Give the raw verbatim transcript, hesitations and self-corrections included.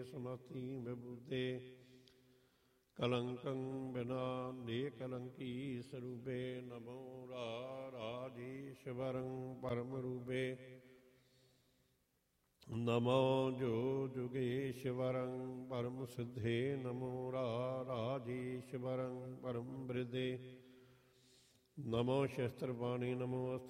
ਸਮਤੀ ਵਿਭੂਤੇ ਕਲੰਕੰ ਬਿਨਾ ਨਿਕਲੰਕੀ ਸਰੂਪੇ ਨਮੋ ਰਾ ਰਾਜੇਸ਼ਵਰੰ ਪਰਮ ਰੂਪੇ ਨਮੋ ਜੋ ਜੁਗੇਸ਼ਵਰੰ ਪਰਮ ਸਿੱਧੇ ਨਮੋ ਰਾ ਰਾਜੇਸ਼ਵਰੰ ਪਰਮ ਬ੍ਰਿਦੇ ਨਮੋ ਸ਼ਸਤਰ ਬਾਣੀ ਨਮੋ